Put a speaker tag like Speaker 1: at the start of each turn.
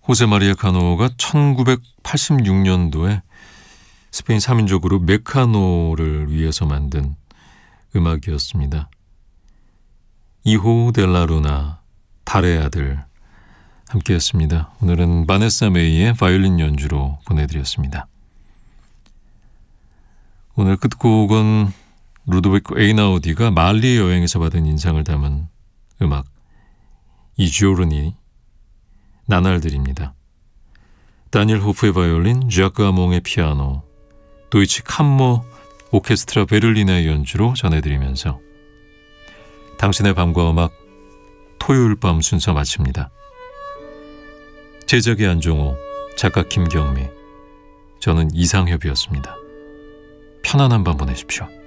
Speaker 1: 호세 마리아 카노가 1986년도에 스페인 3인조 그룹 메카노를 위해서 만든 음악이었습니다. 이호 델라 루나, 달의 아들 함께했습니다. 오늘은 바네사 메이의 바이올린 연주로 보내드렸습니다. 오늘 끝곡은 루도비코 에이나우디가 말리 여행에서 받은 인상을 담은 음악 이 지오르니 나날들입니다. 다니엘 호프의 바이올린, ዣ크 아몽의 피아노, 도이치 캄모 오케스트라 베를린의 연주로 전해드리면서 당신의 밤과 음악 토요일 밤 순서 마칩니다. 제작의 안종호, 작가 김경미, 저는 이상협이었습니다. 편안한 밤 보내십시오.